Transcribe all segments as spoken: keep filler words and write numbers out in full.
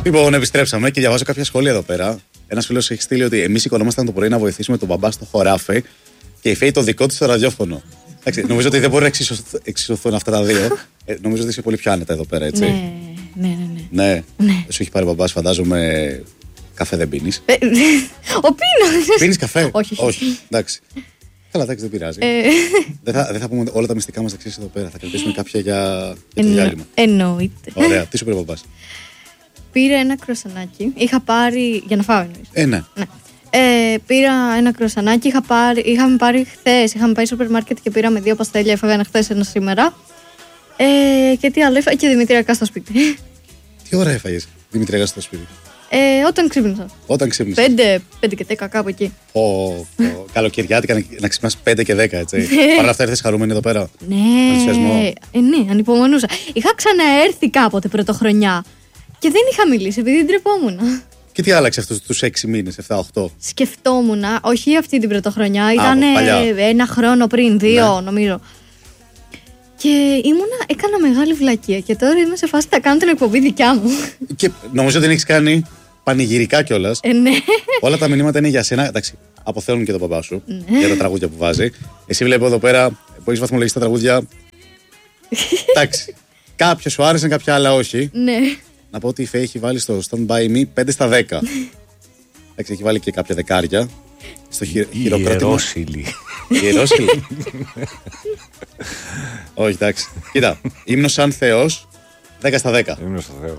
Λοιπόν, επιστρέψαμε και διαβάζω κάποια σχόλια εδώ πέρα. Ένας φίλος έχει στείλει ότι εμείς σηκωνόμασταν το πρωί να βοηθήσουμε τον μπαμπά στο χωράφι και η Φέη το δικό της στο ραδιόφωνο. Εντάξει, νομίζω ότι δεν μπορεί να εξισωθούν αυτά τα δύο. Ε, νομίζω ότι είσαι πολύ πιο άνετα εδώ πέρα, έτσι. Ναι, ναι, ναι. Ναι. ναι. ναι. Σου έχει πάρει ο μπαμπάς, φαντάζομαι. Καφέ δεν πίνεις. Ε, ο πίνος. Πίνεις καφέ? Όχι, όχι. Εντάξει. Καλά, εντάξει, δεν πειράζει. Ε... δεν, θα, δεν θα πούμε όλα τα μυστικά μας τα ξέρεις εδώ πέρα. Θα κρατήσουμε κάποια για, για το διάλειμμα. Εννοείται. Ωραία. Τι σου πήρε ο μπαμπάς? Πήρα ένα κρουασανάκι. Είχα πάρει. Για να φάω εννοείς. Ε, ναι. ναι. Ε, πήρα ένα κρουασανάκι. Είχα πάρει, είχαμε πάρει χθες. Είχαμε πάει στο σούπερ μάρκετ και πήραμε δύο παστέλια. Έφαγα ένα χθες, ένα σήμερα. Ε, και τι άλλο έφαγα? Και δημητριακά στο σπίτι. Τι ώρα έφαγες δημητριακά στο σπίτι? Ε, όταν ξύπνησα. Όταν ξύπνησα. Πέντε, πέντε και δέκα, κάπου εκεί. Oh, oh. Καλοκαιριάτικα να, να ξυπνάς πέντε και δέκα, έτσι. Παρ' όλα αυτά ήρθες χαρούμενη εδώ πέρα? Ναι, ε, ναι, ανυπομονούσα. Είχα ξαναέρθει κάποτε πρωτοχρονιά και δεν είχα μιλήσει επειδή ντρεπόμουν. Και τι άλλαξε αυτούς τους έξι μήνες, εφτά οχτώ? Σκεφτόμουν, όχι αυτή την πρωτοχρονιά, ήταν ένα χρόνο πριν, δύο, ναι. νομίζω. Και ήμουνα, έκανα μεγάλη βλακεία και τώρα είμαι σε φάση θα κάνω την εκπομπή δικιά μου. Και νομίζω ότι την έχεις κάνει πανηγυρικά κιόλας. Ε, ναι. Όλα τα μηνύματα είναι για σένα. Εντάξει, αποθέωνουν και τον παπά σου ναι. για τα τραγούδια που βάζει. Εσύ βλέπω εδώ πέρα που έχεις βαθμολογήσει τα τραγούδια. Εντάξει. Κάποια σου άρεσαν, κάποια άλλα όχι. Ναι. Να πω ότι η Φέη έχει βάλει στο Stand By Me πέντε στα δέκα. Εντάξει, έχει βάλει και κάποια δεκάρια. Στο χει... χειροκρότημα. Ιερόσιλη. Ιερόσιλη. Όχι, εντάξει. Κοίτα, ύμνος σαν Θεός, δέκα στα δέκα. Ύμνος σαν Θεός.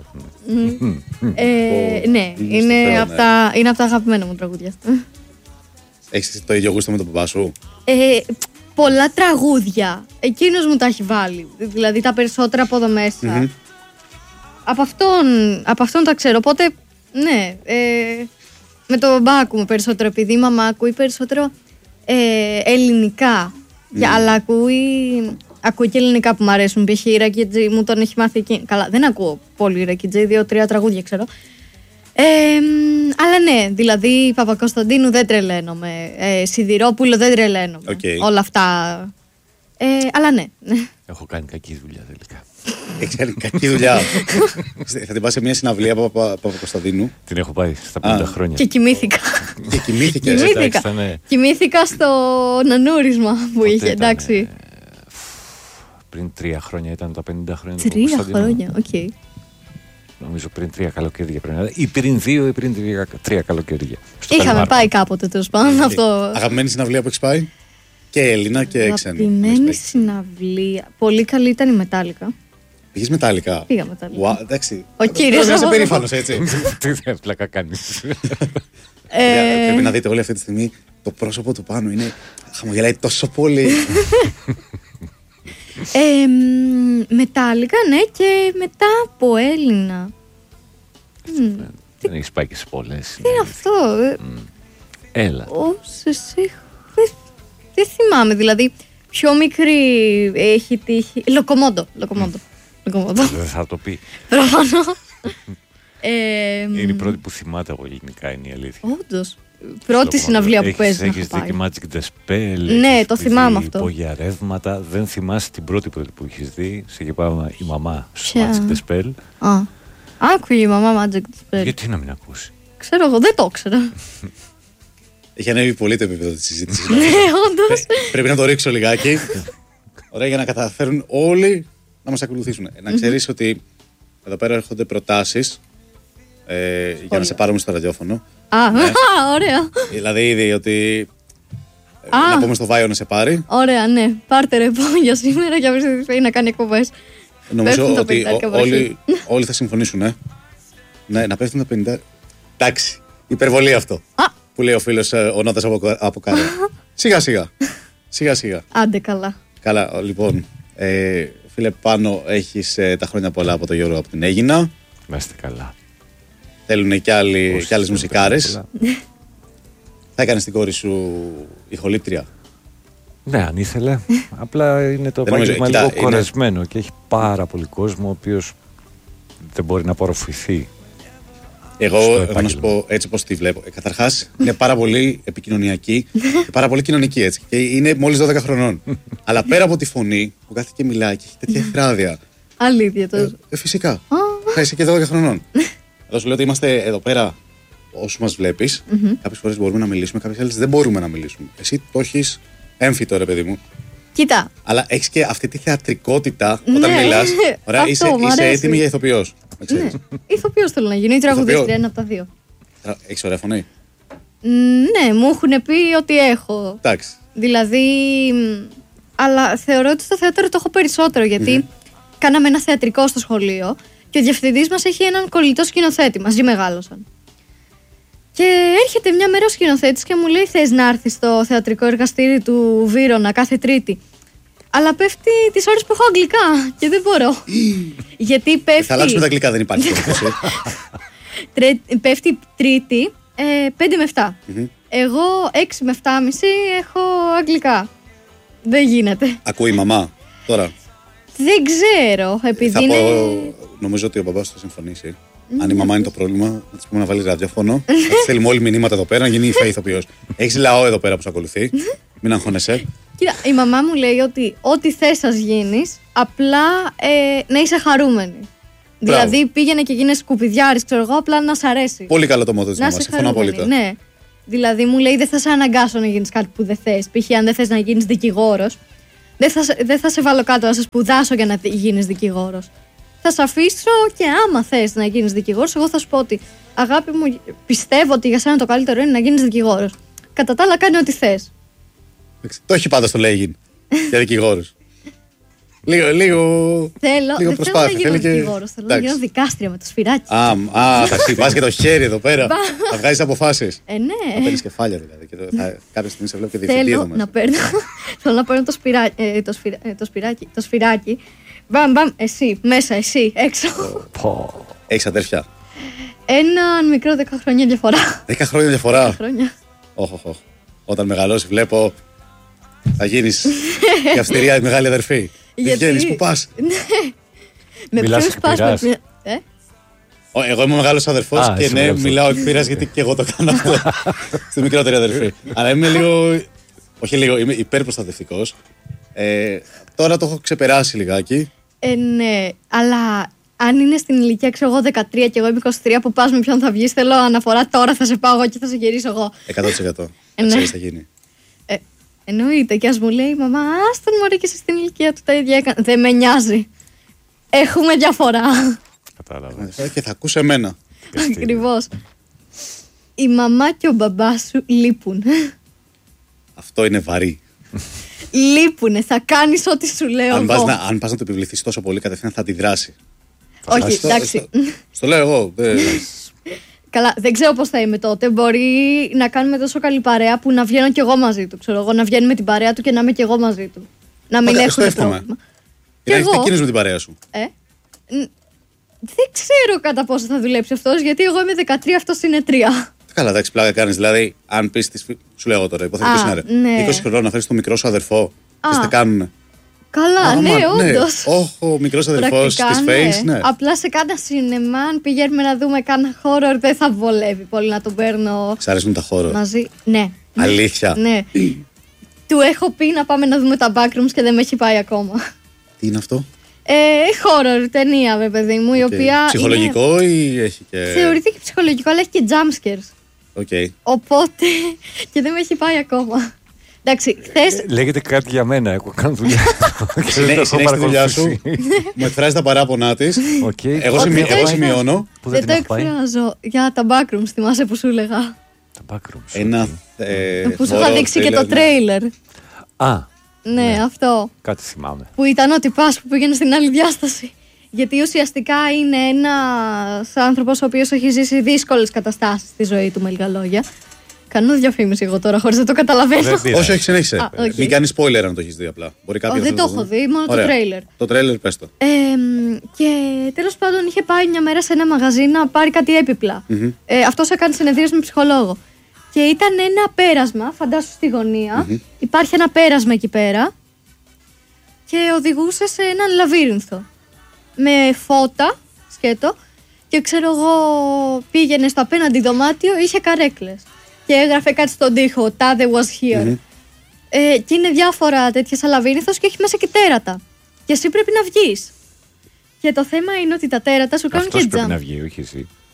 Ναι, είναι από τα αγαπημένα μου τραγούδια. Έχεις το ίδιο γούστο με τον παπά σου? Πολλά τραγούδια. Εκείνος μου τα έχει βάλει. Δηλαδή τα περισσότερα από εδώ μέσα. Από αυτόν τα ξέρω. Οπότε, ναι. Με τον μπαμπά ακούμε περισσότερο, επειδή η μαμά ακούει περισσότερο ε, ελληνικά. Mm. Και, αλλά ακούει, ακούει και ελληνικά που μου αρέσουν. Π.χ. η Ράκη Τζι μου τον έχει μάθει εκεί. Καλά, δεν ακούω πολύ Ράκη Τζι, δύο-τρία τραγούδια ξέρω. Ε, αλλά ναι, δηλαδή Παπακοσταντίνου δεν τρελαίνομαι. Ε, Σιδηρόπουλο δεν τρελαίνομαι. Okay. Όλα αυτά. Ε, αλλά ναι. Έχω κάνει κακή δουλειά τελικά. Έχεις κάνει κακή δουλειά. Θα την πας σε μια συναυλία από Παπακοσταντίνου? Την έχω πάει στα πενήντα χρόνια. Και κοιμήθηκα. Και κοιμήθηκες? Κοιμήθηκα. Κοιμήθηκα στο νανούρισμα που είχε, εντάξει. Πριν τρία χρόνια ήταν τα πενήντα χρόνια του Παπακοσταντίνου. Τρία χρόνια, οκ. Νομίζω πριν τρία καλοκαίρια πριν. Ή πριν δύο ή πριν τρία καλοκαίρια. Είχαμε πάει κάποτε τέλος πάντων αυτό. Αγαπημένη συναυλία που έχεις πάει? Και Έλληνα και ξένη. Αγαπημένη συναυλία. Πολύ καλή ήταν η Μετάλλικα. Πήγες Μετάλλικα? Πήγα Μετάλλικα. Wow, εντάξει. Ο κύριος. Είσαι περήφανος, έτσι. Τι θες πλάκα κάνεις? Πρέπει να δείτε όλη αυτή τη στιγμή το πρόσωπο του πάνω. Είναι χαμογελάει τόσο πολύ. Μετάλλικα, ναι, και μετά από Έλληνα. Δεν έχεις πάει και σε πολλές. Τι είναι αυτό? Έλα. Όσες έχω. Δεν θυμάμαι, δηλαδή πιο μικρή έχει τύχει. Λοκομόντο. Λοκομόντο. Δεν θα το πει. Προφανώς. Είναι η πρώτη που θυμάται από ελληνικά, είναι η αλήθεια. Όντως. Πρώτη συναυλία που παίζει. Έχεις δει και Magic the Spell. Ναι, το θυμάμαι αυτό. Υπόγεια ρεύματα. Δεν θυμάσαι την πρώτη που έχεις δει. Σε είχε πάμε η μαμά στο Magic the Spell. Α, άκουγε η μαμά Magic the Spell. Γιατί να μην ακούσει? Ξέρω εγώ, δεν το ήξερα. Έχει ανέβει πολύ το επίπεδο της συζήτησης. Ναι, όντως. Πρέπει να το ρίξω λιγάκι. Ωραία, για να καταφέρουν όλοι να μας ακολουθήσουν. Να ξέρεις ότι εδώ πέρα έρχονται προτάσεις ε, για να σε πάρουμε στο ραδιόφωνο. Α, ναι. Ωραία. Δηλαδή ήδη ότι α, να πούμε στο Βάιο να σε πάρει. Ωραία, ναι. Πάρτε ρεπό για σήμερα για να κάνει εκπομπές. Νομίζω ότι ό, όλοι, όλοι θα συμφωνήσουν, ε. Ναι, να πέφτουν τα πενήντα. Εντάξει, υπερβολή αυτό. Α. Που λέει ο φίλος ο Νότας από, από κάτω. Σιγά σιγά. Σιγά σιγά. Άντε καλά. Καλά, λοιπόν. Ε, φίλε Πάνο, έχεις ε, τα χρόνια πολλά από το Γιώργο από την Αίγινα. Να είστε καλά. Θέλουν και, άλλοι, και άλλες μουσικάρες. Θα έκανες την κόρη σου ηχολήπτρια? Ναι, αν ήθελε. Απλά είναι το επάγγελμα λίγο κορεσμένο είναι... και έχει πάρα πολύ κόσμο ο οποίος δεν μπορεί να απορροφηθεί. Εγώ, εγώ να σου πω έτσι πως τη βλέπω. Ε, καταρχάς, είναι πάρα πολύ επικοινωνιακή και πάρα πολύ κοινωνική έτσι. Και είναι μόλις δώδεκα χρονών. Αλλά πέρα από τη φωνή που κάθεται και μιλάει και έχει τέτοια εχθράδια. Αλήθεια το. Ε, ε, φυσικά. Θα είσαι και δώδεκα χρονών. Εδώ σου λέω ότι είμαστε εδώ πέρα, όσου μας βλέπεις. Mm-hmm. Κάποιες φορές μπορούμε να μιλήσουμε, κάποιες άλλες δεν μπορούμε να μιλήσουμε. Εσύ το έχεις έμφυτο, ρε παιδί μου. Κοίτα. Αλλά έχεις και αυτή τη θεατρικότητα όταν ναι. μιλάς. Ωραία, αυτό, είσαι, είσαι έτοιμη για ηθοποιός. Ναι. Ηθοποιός θέλω να γίνω, ή τραγουδίστρια, ένα από τα δύο. Έχεις ωραία φωνή. Ναι, μου έχουν πει ότι έχω. Εντάξει. Δηλαδή. Αλλά θεωρώ ότι στο θέατρο το έχω περισσότερο, γιατί mm-hmm. κάναμε ένα θεατρικό στο σχολείο και ο διευθυντής μας έχει έναν κολλητό σκηνοθέτη. Μαζί μεγάλωσαν. Και έρχεται μια μέρα ο σκηνοθέτης και μου λέει: θες να έρθεις στο θεατρικό εργαστήρι του Βύρωνα κάθε Τρίτη? Αλλά πέφτει τις ώρες που έχω αγγλικά και δεν μπορώ. Γιατί πέφτει. Θα αλλάξουμε τα αγγλικά, δεν υπάρχει. Πέφτει Τρίτη ε, πέντε με επτά. Mm-hmm. Εγώ έξι με επτά και μισή έχω αγγλικά. Δεν γίνεται. Ακούει η μαμά τώρα? Δεν ξέρω. Επειδή θα είναι... πω, νομίζω ότι ο μπαμπάς θα συμφωνήσει. Mm. Αν η μαμά είναι το πρόβλημα, να της πούμε να βάλει ραδιόφωνο. Θα της στέλνουμε όλοι μηνύματα εδώ πέρα να γίνει η ηθοποιός. Έχεις λαό εδώ πέρα που σε ακολουθεί. Μην αγχώνεσαι. Κοίτα, η μαμά μου λέει ότι ό,τι θες σας γίνεις, απλά ε, να είσαι χαρούμενη. Μπράβο. Δηλαδή πήγαινε και γίνε σκουπιδιάρης, ξέρω εγώ, απλά να σ' αρέσει. Πολύ καλό το μότο της μαμάς. Συμφωνώ απόλυτα. Ναι. Δηλαδή μου λέει: δεν θα σε αναγκάσω να γίνεις κάτι που δεν θες. Π.χ. αν δεν θες να γίνεις δικηγόρος, δεν θα, δεν θα σε βάλω κάτω να σε σπουδάσω για να γίνεις δικηγόρος. Θα σε αφήσω και άμα θες να γίνεις δικηγόρος, εγώ θα σου πω ότι αγάπη μου, πιστεύω ότι για σένα το καλύτερο είναι να γίνεις δικηγόρος. Κατά τα άλλα, κάνει ό,τι θες. Το έχει πάντα στο λέγειν για δικηγόρους. Λίγο, λίγο, θέλω, λίγο δεν προσπάθεια. Θέλω να γίνω δικηγόρος, θέλω να γίνω δικάστρια με το σφυράκι. Α, α θα χτυπάς και το χέρι εδώ πέρα. Θα βγάζεις αποφάσεις. Ε, ναι. Θα παίρνεις κεφάλια δηλαδή. Και το, θα, κάποια στιγμή σε βλέπω και διευθυντή εδώ μέσα. Να παίρνω, θέλω να παίρνω το, σπυρά, ε, το, σφυρα, ε, το, σπυράκι, το σφυράκι. Μπαμ, μπαμ, εσύ, μέσα, εσύ, έξω. Έχεις αδέρφια? Έναν μικρό δέκα χρόνια διαφορά. Δέκα χρόνια διαφορά. δέκα χρόνια. Όχι, όχι. Όταν μεγαλώσει, βλέπω. Θα γίνεις η αυστηρία μεγάλη αδερφή. Γιατί βγαίνεις, πού πας? Με ποιους πας? Ε? Εγώ είμαι ο μεγάλος αδερφός και ναι, μιλάω εκ πείρας γιατί και εγώ το κάνω αυτό στη μικρότερη αδερφή. Αλλά είμαι λίγο, όχι λίγο, είμαι υπερπροστατευτικός. Ε, τώρα το έχω ξεπεράσει λιγάκι. Ε, ναι, αλλά αν είναι στην ηλικία, ξέρω εγώ, δεκατρία και εγώ είμαι είκοσι τρία, που πας με ποιον θα βγεις, θέλω αναφορά τώρα, θα σε πάω εγώ και θα σε γυρίσω εγώ. εκατό τοις εκατό. Ξέρεις θα γίνει. Ε, εννοείται. Και ας μου λέει η μαμά, άστον μωρέ και εσύ στην ηλικία του τα ίδια έκανε. Δεν με νοιάζει. Έχουμε διαφορά. Κατάλαβα. Και θα ακούς εμένα. Ακριβώς. Η μαμά και ο μπαμπάς σου λείπουν. Αυτό είναι βαρύ. Λείπουνε, θα κάνεις ό,τι σου λέω. Αν εγώ. πας να, αν πας να το επιβληθείς τόσο πολύ, κατευθείαν θα αντιδράσει. Όχι, στο, εντάξει. Στο, στο λέω εγώ. Δε... Καλά, δεν ξέρω πώς θα είμαι τότε. Μπορεί να κάνουμε τόσο καλή παρέα που να βγαίνω κι εγώ μαζί του. Ξέρω εγώ, να βγαίνει με την παρέα του και να είμαι κι εγώ μαζί του. Να μην έχουμε πρόβλημα. Και να έχετε εκείνους με την παρέα σου. Ε, δεν ξέρω κατά πόσο θα δουλέψει αυτός, γιατί εγώ είμαι δεκατρία, αυτός είναι τρία. Καλά, εντάξει, πλάκα κάνεις. Δηλαδή, αν πεις. Τις... Σου λέω εγώ τώρα, υποθετικό σενάριο. Ναι. είκοσι χρονών να φέρεις τον μικρό σου αδερφό. Τι θα κάνουνε. Καλά, Α, ναι, όντως. Ναι. Όχι, ο μικρός αδερφός της Face, ναι. Απλά σε κάνα σινεμά, αν πηγαίνουμε να δούμε κάνα horror, δεν θα βολεύει πολύ να τον παίρνω. Σ' αρέσουν τα horror? Μαζί, ναι. Αλήθεια? Ναι. Του έχω πει να πάμε να δούμε τα backrooms και δεν με έχει πάει ακόμα. Τι είναι αυτό? Ε, horror ταινία, βέβαια, παιδί μου, η okay. οποία. Ψυχολογικό είναι... ή έχει και. Θεωρείται και ψυχολογικό, αλλά έχει και jumpscares. Okay. Οπότε. Και δεν με έχει πάει ακόμα. Εντάξει, χθες... Λέγεται κάτι για μένα, έχω κάνει δουλειά. Συνέχισε τη δουλειά σου. Μου εκφράζει τα παράπονά τη. Εγώ σημειώνω. Δεν το εκφράζω. Για τα backrooms, θυμάσαι που σου έλεγα. Τα backrooms. Ένα. Που σου είχα δείξει και το τρέιλερ. Α. Ναι, αυτό. Κάτι θυμάμαι. Που ήταν ο τυπάς που πήγαινε στην άλλη διάσταση. Γιατί ουσιαστικά είναι ένας άνθρωπος ο οποίος έχει ζήσει δύσκολες καταστάσεις στη ζωή του, με λίγα λόγια. Κάνω διαφήμιση εγώ τώρα χωρίς να το καταλαβαίνω. Όχι, όχι, συνέχισε. Α, okay. Μην κάνεις spoiler αν το έχεις δει απλά. Μπορεί oh, δεν το έχω δει, μόνο Ωραία. το τρέιλερ. Το τρέιλερ, πες το. Ε, και τέλος πάντων είχε πάει μια μέρα σε ένα μαγαζί να πάρει κάτι έπιπλα. Mm-hmm. Ε, αυτός έκανε συνεδρίαση με ψυχολόγο. Και ήταν ένα πέρασμα, φαντάσου στη γωνία. Mm-hmm. Υπάρχει ένα πέρασμα εκεί πέρα. Και οδηγούσε σε έναν λαβύρινθο. Με φώτα, σκέτο. Και ξέρω εγώ, πήγαινε στο απέναντι δωμάτιο, είχε καρέκλες. Και έγραφε κάτι στον τοίχο, Tade was here. Mm-hmm. Ε, και είναι διάφορα τέτοια σαν λαβύρινθος και έχει μέσα και τέρατα. Και εσύ πρέπει να βγεις. Και το θέμα είναι ότι τα τέρατα σου κάνουν Αυτός και πρέπει jump. να βγει, όχι εσύ.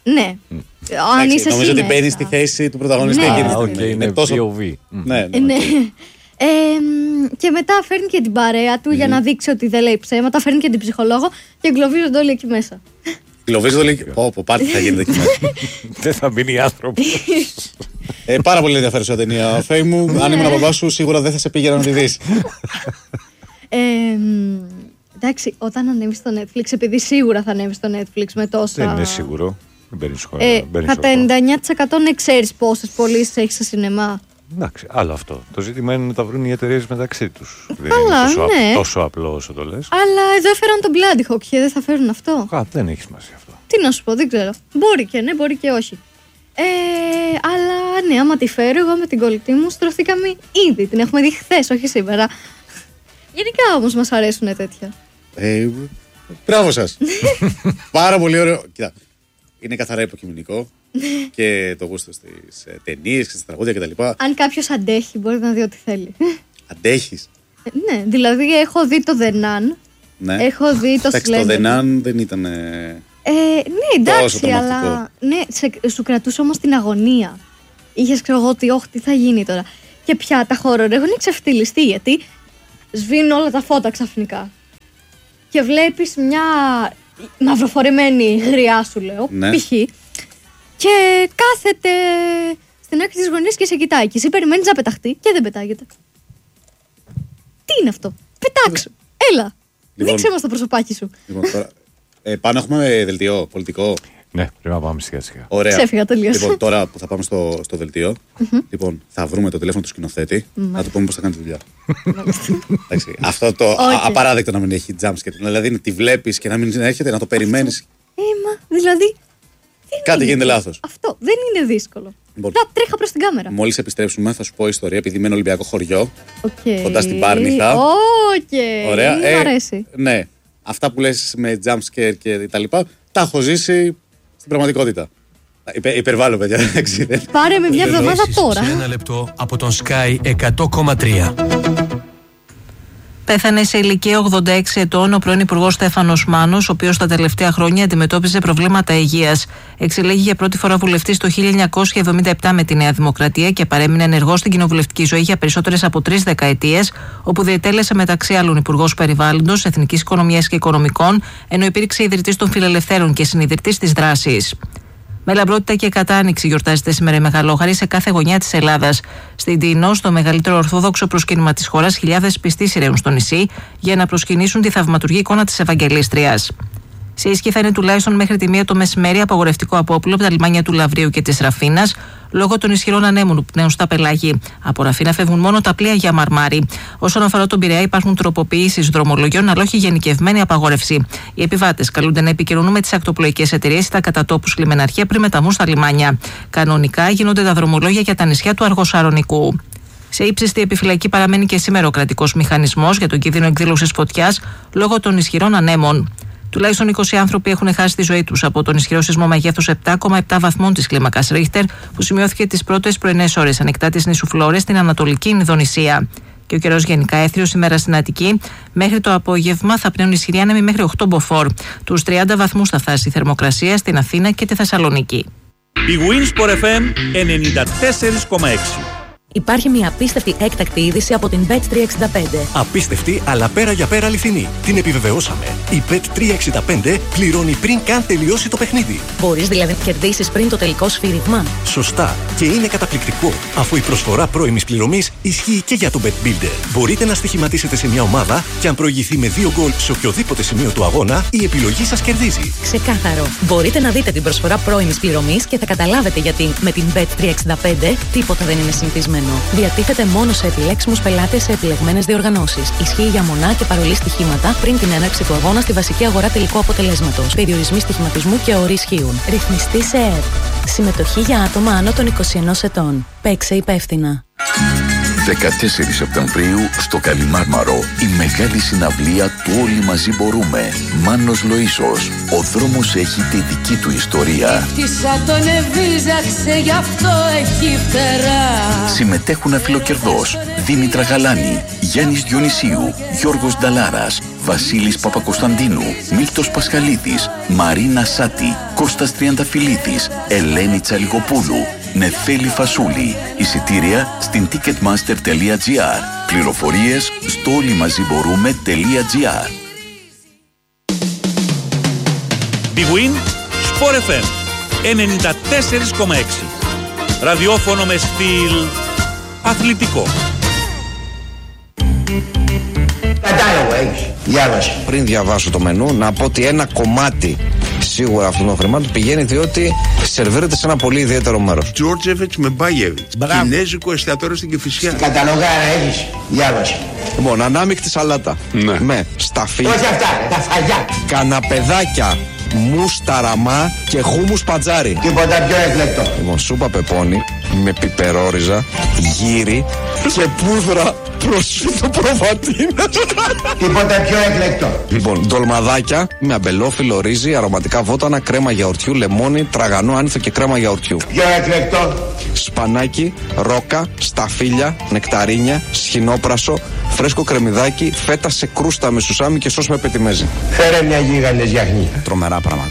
Ναι. Mm. Αν είσαι νομίζω εσύ ότι μπαίνει στη θέση του πρωταγωνιστή. Ναι. εκείνη τη Ah, στιγμή. okay, είναι τόσο... πι ο βι. Mm. Ναι, ναι, ναι. okay. Ε, και μετά φέρνει και την παρέα του mm. για να δείξει ότι δεν λέει ψέματα. Φέρνει και την ψυχολόγο και εγκλωβίζονται όλοι εκεί μέσα. Εγκλωβίζονται όλοι. Πω, πω, πάρτι θα γίνεται εκεί μέσα. Δεν θα μείνει άνθρωπο. ε, πάρα πολύ ενδιαφέρουσα ταινία. Φέη μου, αν ήμουν μπαμπά σου, σίγουρα δεν θα σε πήγαινα να τη δει. ε, εντάξει, όταν ανέβει στο Netflix, επειδή σίγουρα θα ανέβει στο Netflix με τόσα. Δεν είναι σίγουρο. Ε, κατά ενενήντα εννιά τοις εκατό ναι, ξέρεις πόσες πωλήσεις έχει σε σινεμά. Εντάξει, άλλο αυτό. Το ζήτημα είναι να τα βρουν οι εταιρείες μεταξύ τους. Δεν Καλά, είναι τόσο, ναι. τόσο απλό όσο το λες. Αλλά εδώ έφεραν τον Bloody Hawk και δεν θα φέρουν αυτό. Α, δεν έχει σημασία αυτό. Τι να σου πω, δεν ξέρω. Μπορεί και ναι, μπορεί και όχι. Ε, αλλά ναι, άμα τη φέρω, εγώ με την κολλητή μου στρωθήκαμε ήδη. Την έχουμε δει χθες, όχι σήμερα. Γενικά όμως μας αρέσουν τέτοια. Ε, μπράβο σας. Πάρα πολύ ωραίο. Κοίτα, είναι καθαρά υποκειμενικό και το γούστο στις ε, ταινίες και στις τραγούδια κτλ. Αν κάποιος αντέχει, μπορεί να δει ό,τι θέλει. Αντέχεις. Ε, ναι, δηλαδή έχω δει το The Nun. Ναι. Έχω δει το Εντάξει, το The Nun δεν ήταν. Ε, ε, ναι, εντάξει, αλλά ναι, σε, σου κρατούσε όμως την αγωνία. Είχες ξέρω εγώ ότι, όχι, τι θα γίνει τώρα. Και πια τα horror έχουν εξευτυλιστεί γιατί σβήνουν όλα τα φώτα ξαφνικά. Και βλέπεις μια μαυροφορεμένη γριά, σου λέω, ναι. π.χ. Και κάθεται στην άκρη της γωνίας και σε κοιτάει. Και εσύ περιμένεις να πεταχτεί και δεν πετάγεται. Τι είναι αυτό? Πετάξου! Έλα! Λοιπόν, δείξε μας το προσωπάκι σου. Λοιπόν, τώρα, ε, πάνω έχουμε δελτίο πολιτικό. Ναι, πρέπει να πάμε σιγά σιγά. Ωραία. Ξέφυγα τελείως. Λοιπόν, τώρα που θα πάμε στο, στο δελτίο, mm-hmm. λοιπόν, θα βρούμε το τηλέφωνο του σκηνοθέτη, mm-hmm. να του πούμε πώς θα κάνει τη δουλειά. Εντάξει, αυτό το okay. α, απαράδεκτο να μην έχει jumpscare. Δηλαδή να τη βλέπεις και να μην έρχεται, να το περιμένεις. Έμα, δηλαδή. Κάτι είναι γίνεται λάθος. Αυτό δεν είναι δύσκολο. Λοιπόν, να τρέχα προς την κάμερα. Μόλις επιστρέψουμε, θα σου πω ιστορία, επειδή είμαι ένα Ολυμπιακό χωριό. Okay. Κοντά στην Πάρνηθα. Okay. Ωραία. Μου ε, αρέσει. Ναι. Αυτά που λες με jumpscare και τα λοιπά, τα έχω ζήσει στην πραγματικότητα. Υπε, υπερβάλλω, παιδιά. Πάρε με μια εβδομάδα τώρα. Σε ένα λεπτό από τον Sky εκατό κόμμα τρία. Πέθανε σε ηλικία ογδόντα έξι ετών ο πρώην Υπουργός Στέφανος Μάνος, ο οποίος τα τελευταία χρόνια αντιμετώπιζε προβλήματα υγείας. Εξελέγει για πρώτη φορά βουλευτής το χίλια εννιακόσια εβδομήντα επτά με τη Νέα Δημοκρατία και παρέμεινε ενεργός στην κοινοβουλευτική ζωή για περισσότερες από τρεις δεκαετίες, όπου διετέλεσε μεταξύ άλλων Υπουργός Περιβάλλοντος, Εθνικής Οικονομίας και Οικονομικών, ενώ υπήρξε ιδρυτής των Φιλελευθέρων και συνιδρυτής της Δράσης. Με λαμπρότητα και κατάνοιξη γιορτάζεται σήμερα η Μεγαλόχαρη σε κάθε γωνιά της Ελλάδας. Στην Τίνο, στο μεγαλύτερο ορθόδοξο προσκύνημα της χώρας, χιλιάδες πιστοί σειραίουν στο νησί για να προσκυνήσουν τη θαυματουργή εικόνα της Ευαγγελίστριας. Σε ίσχυ θα είναι τουλάχιστον μέχρι τη μία το μεσημέρι απαγορευτικό απόπλου από τα λιμάνια του Λαβρίου και της Ραφίνας, λόγω των ισχυρών ανέμων που πνέουν στα πελάγη. Από Ραφίνα φεύγουν μόνο τα πλοία για Μαρμάρι. Όσον αφορά τον Πειραιά, υπάρχουν τροποποιήσεις δρομολογιών, αλλά όχι γενικευμένη απαγόρευση. Οι επιβάτες καλούνται να επικοινωνούν με τις ακτοπλοϊκές εταιρείες ή τα κατατόπους λιμεναρχεία πριν μεταβούν στα λιμάνια. Κανονικά γίνονται τα δρομολόγια για τα νησιά του Αργοσαρονικού. Σε ύψιστη επιφυλακή παραμένει και σήμερα ο κρατικός μηχανισμός για τον κίνδυνο εκδήλωσης φωτιάς λόγω των ισχυρών ανέμων. Τουλάχιστον είκοσι άνθρωποι έχουν χάσει τη ζωή τους από τον ισχυρό σεισμό μεγέθους επτά κόμμα επτά βαθμών της κλίμακας Ρίχτερ, που σημειώθηκε τις πρώτες πρωινές ώρες ανοιχτά της νήσου Φλόρες στην Ανατολική Ινδονησία. Και ο καιρός γενικά έθριος σήμερα στην Αττική. Μέχρι το απόγευμα θα πνέουν ισχυροί άνεμοι μέχρι οκτώ μποφόρ. Τους τριάντα βαθμούς θα φτάσει η θερμοκρασία στην Αθήνα και τη Θεσσαλονίκη. Η Winsport εφ εμ ενενήντα τέσσερα κόμμα έξι. Υπάρχει μια απίστευτη έκτακτη είδηση από την μπετ τριακόσια εξήντα πέντε. Απίστευτη, αλλά πέρα για πέρα αληθινή. Την επιβεβαιώσαμε. Η μπετ τριακόσια εξήντα πέντε πληρώνει πριν καν τελειώσει το παιχνίδι. Μπορείς δηλαδή να κερδίσεις πριν το τελικό σφύριγμα. Σωστά. Και είναι καταπληκτικό, αφού η προσφορά πρώιμης πληρωμής ισχύει και για το Bet Builder. Μπορείτε να στοιχηματίσετε σε μια ομάδα και αν προηγηθεί με δύο γκολ σε οποιοδήποτε σημείο του αγώνα, η επιλογή σας κερδίζει. Ξεκάθαρο. Μπορείτε να δείτε την προσφορά πρώιμης πληρωμής και θα καταλάβετε γιατί με την μπετ τριακόσια εξήντα πέντε τίποτα δεν είναι συνηθισμένο. Διατίθεται μόνο σε επιλέξιμους πελάτες σε επιλεγμένες διοργανώσεις. Ισχύει για μονά και παρολί στοιχήματα πριν την έναρξη του αγώνα στη βασική αγορά τελικού αποτελέσματος. Περιορισμοί στοιχηματισμού και όροι ισχύουν. Ρυθμιστή σε ΕΡΤ. Συμμετοχή για άτομα άνω των είκοσι ενός ετών. Παίξε υπεύθυνα. δεκατέσσερις Σεπτεμβρίου στο Καλιμάρμαρο η μεγάλη συναυλία του Όλοι Μαζί Μπορούμε. Μάνος Λοΐσος. Ο δρόμος έχει τη δική του ιστορία. Χτίσα τον εβίζαξε, γι' αυτό έχει φτερά. Συμμετέχουν αφιλοκερδός Δήμητρα Γαλάνη, Γιάννης Διονυσίου, Γιώργος Νταλάρας, Βασίλης Παπακοσταντίνου, Μίλτος Πασχαλίδης, Μαρίνα Σάτη, Κώστας Τριανταφυλλίδης, Ελένη Τσαλιγοπούλου, Νεφέλη Φασούλη. Εισιτήρια στην ticketmaster τελεία gr. Πληροφορίες στο όλοιμαζιμπορούμε.gr. Big Win, Sport εφ εμ ενενήντα τέσσερα κόμμα έξι. Ραδιόφωνο με στυλ αθλητικό. Πριν διαβάσω το μενού, να πω ότι ένα κομμάτι σίγουρα αυτών των χρημάτων πηγαίνει διότι σερβίρεται σε ένα πολύ ιδιαίτερο μέρος. Τζόρτζεβιτς με Μπάγεβιτς. Κινέζικο εστιατόριο στην Κηφισιά. Στην καταλογάρα έχεις, διάβασε. Λοιπόν, ανάμεικτη σαλάτα. Ναι. Με σταφί. Όχι αυτά, τα φαγιά. Καναπεδάκια, μουσταραμά και χούμους πατζάρι. Τίποτα πιο εκλεκτό. Λοιπόν, σούπα πεπόνι με πιπερόριζα, γύρι και πούδρα προσφύτω προβατίνα. Τίποτα πιο εκλεκτό. Λοιπόν, ντολμαδάκια με αμπελόφυλλο ρύζι, αρωματικά βότανα, κρέμα γιαουρτιού, λεμόνι, τραγανό άνηθο και κρέμα γιαουρτιού. Πιο εκλεκτό. Σπανάκι, ρόκα, σταφύλια, νεκταρίνια, σχοινόπρασο, φρέσκο κρεμμυδάκι, φέτα σε κρούστα με σουσάμι και σως με πετιμέζι. Φέρε μια γίγαντες γιαχνή. Τρομερά πράγματα.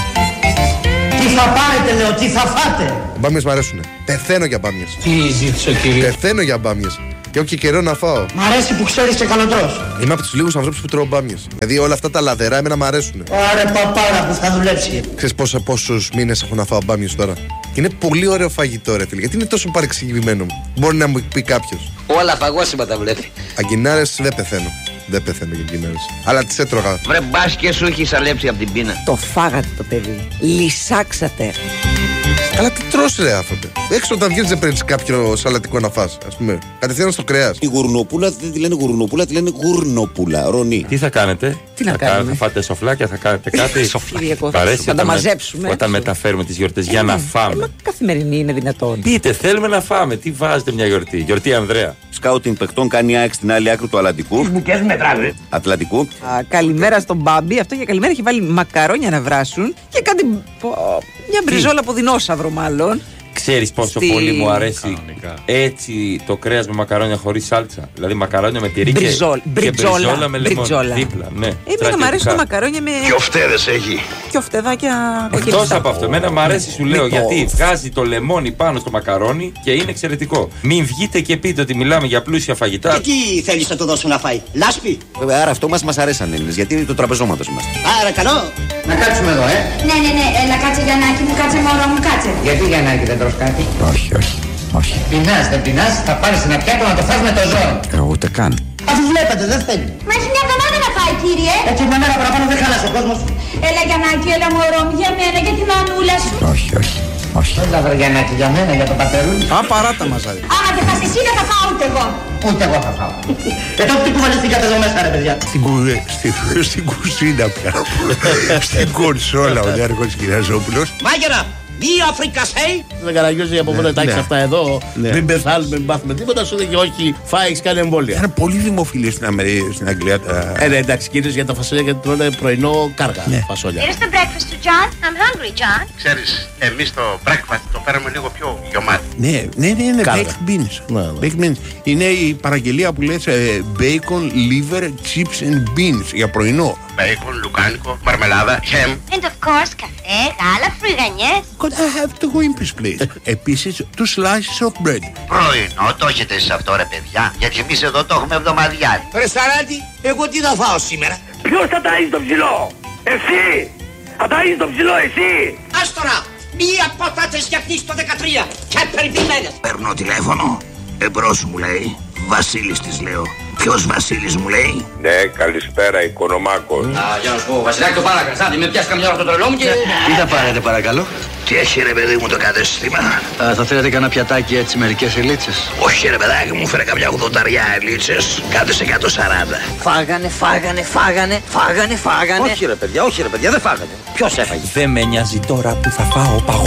Τι θα πάρετε, λέω, τι θα φάτε. Μπάμιες μ' αρέσουνε. Πεθαίνω για μπάμιες. Τι ζήτησε, κύριε. Πεθαίνω για μπάμιες. Και έχω και καιρό να φάω. Μ' αρέσει που ξέρεις και καλοτρός. Είμαι από τους λίγους ανθρώπους που τρώω μπάμιες. Δηλαδή όλα αυτά τα λαδερά εμένα μ' αρέσουνε. Άρε παπάρα που θα δουλέψει. Ξέρεις πόσα, πόσους μήνες έχω να φάω μπάμιες τώρα. Και είναι πολύ ωραίο φαγητό, ρε φίλε. Γιατί είναι τόσο παρεξηγημένο μου. Μπορεί να μου πει κάποιος. Όλα φαγόσιμα τα βλέπει. Αγκινάρες δεν πεθαίνω. Δεν πεθαίνω για αγκινάρες. Αλλά τις έτρωγα. Βρε μπας και σου έχει σαλέψει από την πείνα. Το φάγατε το παιδί. Λυσάξατε. Αλλά τι τρως ρε άνθρωπε. Έξω όταν βγαίνεις δεν παίρνεις κάποιο σαλατικό να φας, ας πούμε. Κατευθείαν στο κρέας. Η γουρνοπούλα δεν τη λένε γουρνοπούλα, τη λένε γουρνοπούλα. Ρονί. Τι θα κάνετε? Τι να θα κάνουμε? Κάνετε, θα φάτε σοφλάκια, θα κάνετε κάτι? Θα τα μαζέψουμε. Όταν μεταφέρουμε τις γιορτές για να φάμε. Καθημερινή είναι δυνατόν. Πείτε, θέλουμε να φάμε. Τι βάζετε μια γιορτή? Γιορτή Ανδρέα. Σκάουτινγκ παιχτών κάνει ΑΕΚ στην άλλη άκρη του Ατλαντικού. Τις μπουκές μετράνε. Ατλαντικού. Α, καλημέρα στον Μπάμπη. Αυτό για καλημέρα έχει βάλει μακαρόνια να βράσουν και κάτι. Μια μπριζόλα από δεινόσαυρο μάλλον. Ξέρεις πόσο Στη... πολύ μου αρέσει κανονικά έτσι το κρέας με μακαρόνια χωρίς σάλτσα. Δηλαδή μακαρόνια με τυρί Μπριζόλ, και μπριζόλα με λεμόνι δίπλα. Ναι, εμένα μου αρέσει το μακαρόνια με. Και οφτέδες έχει. Και οφτεδάκια. Εκτός από αυτό, εμένα μου αρέσει, σου λέω, γιατί βγάζει το λεμόνι πάνω στο μακαρόνι και είναι εξαιρετικό. Μην βγείτε και πείτε ότι μιλάμε για πλούσια φαγητά. Και τι θέλεις να του δώσουν να φάει? Λάσπη. Βέβαια, άρα αυτό μας μας αρέσαν Έλληνες, γιατί είναι το τραπεζώματος είμαστε. Άρα καλό. Να κάτσουμε εδώ, ε. Ναι, ναι, ναι, έλα κάτσε Γιαννάκη μου, κάτσε μωρό μου, κάτσε. Γιατί Γιαννάκη δεν τρως κάτι? Όχι, όχι, όχι. Πεινάς, δεν πεινάς, θα πάρεις ένα πιάτο να το φας με το ζώο. Εγώ ούτε καν. Αφού βλέπετε, δεν θέλει. Μα έχει μια εβδομάδα να φάει, κύριε. Έτσι μια μέρα παραπάνω δεν χάλασε ο κόσμος. Έλα Γιαννάκη, έλα μωρό μου, για μένα, για τη μανούλα σου. Όχι, όχι, όχι. Έλα βρε Γιαννάκη, για μένα, για το πατερούλι. Α, παράτα μας άρεσε. Άμα δεν φας εσύ δεν θα φάω ούτε εγώ. Ούτε εγώ θα φάω. Ε, τότε τι κουβαλιστήκατε εδώ μέσα ρε παιδιά? Στην κουζίνα πια. Στην κονσόλα ο Νέαρχος Κυραζόπουλος. Μάγερα! Μία φρικασέι! Δεν καραγιώζει από πότε τάξει αυτά εδώ. Μην πεθάνουμε, μην πάθουμε τίποτα. Σου λέει και όχι, φάει, έχεις κάνει εμβόλια. Είναι πολύ δημοφιλή στην Αγγλία. Ε, ναι, εντάξει, κυρίως για τα φασόλια γιατί τρώνε πρωινό κάργα φασόλια. Here's the breakfast to John. I'm hungry, John. Ξέρεις, εμείς το breakfast το παίρνουμε λίγο πιο γιωμάτι. Ναι, ναι, ναι, είναι baked beans. Baked beans. Είναι η παραγγελία που λες bacon, liver, chips and beans για πρωινό. Bacon, λουκάνικο, μαρμελάδα, ham. And of course, καφέ, γάλα, φρυγανιές. Could I have two wimpers, please? Επίσης, two slices of bread. Πρωινό, το έχετε εσείς αυτό ρε παιδιά, γιατί εμείς εδώ το έχουμε εβδομαδιάρι. Ρε Σαράτη, εγώ τι θα φάω σήμερα? Ποιος θα ταΐζει το ψηλό? Εσύ! Θα ταΐζει το ψηλό εσύ! Ας τώρα, μία πατάτες για στο δεκατρία και περιποιημένες. Παίρνω τηλέφωνο, εμπρός μου λέει, Βασίλης της λέω. Ποιος Βασίλης μου λέει? Ναι, καλησπέρα, Οικονομάκος. Α, για να σου πω, Βασιλάκη το πάρα κρασάτη, με πιάσει καμιά ώρα το τρελό μου και... Τι θα πάρετε παρακαλώ? Τι έχει ρε παιδί μου το κατέστημα? Α, θα θέλετε κανένα πιατάκι έτσι, μερικές ελίτσες? Όχι ρε παιδάκι μου, φέρε καμιά ογδονταριά ελίτσες, κάτω σε εκατόν σαράντα. Φάγανε, φάγανε, φάγανε, φάγανε, φάγανε. Όχι ρε παιδιά, όχι ρε παιδιά, δεν φάγανε. Ποιος έφαγε? Δεν με νοιάζει τώρα που θα φάω παγό.